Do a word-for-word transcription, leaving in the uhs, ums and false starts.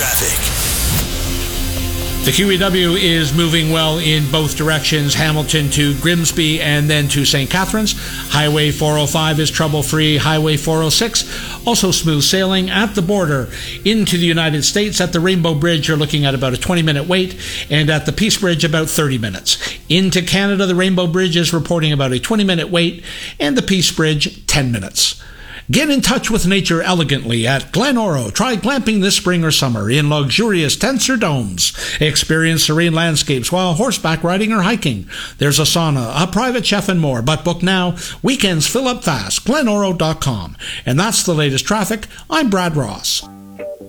traffic. The Q E W is moving well in both directions, Hamilton to Grimsby and then to Saint Catharines. Highway four oh five is trouble-free. Highway four oh six, also smooth sailing at the border into the United States. At the Rainbow Bridge, you're looking at about a twenty-minute wait, and at the Peace Bridge, about thirty minutes. Into Canada, the Rainbow Bridge is reporting about a twenty-minute wait, and the Peace Bridge, ten minutes. Get in touch with nature elegantly at Glen Oro. Try glamping this spring or summer in luxurious tents or domes. Experience serene landscapes while horseback riding or hiking. There's a sauna, a private chef, and more. But book now. Weekends fill up fast. Glen Oro dot com. And that's the latest traffic. I'm Brad Ross.